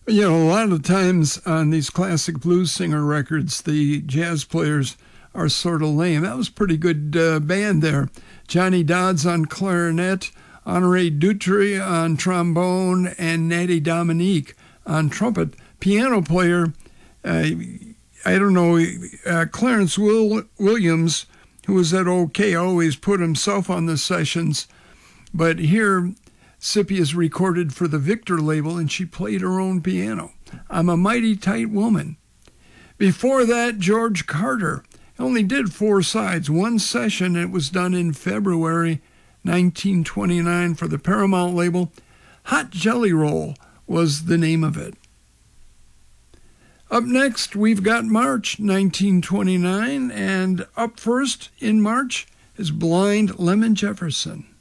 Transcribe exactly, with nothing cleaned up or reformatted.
You know, a lot of times on these classic blues singer records, the jazz players are sort of lame. That was a pretty good uh, band there. Johnny Dodds on clarinet, Honoré Dutry on trombone, and Natty Dominique on trumpet. Piano player, uh, I don't know, uh, Clarence Will- Williams, who was at OK, always put himself on the sessions. But here, Sippy is recorded for the Victor label, and she played her own piano. I'm a Mighty Tight Woman. Before that, George Carter only did four sides, one session. It was done in February nineteen twenty-nine for the Paramount label. Hot Jelly Roll was the name of it. Up next, we've got March nineteen twenty-nine, and up first in March is Blind Lemon Jefferson.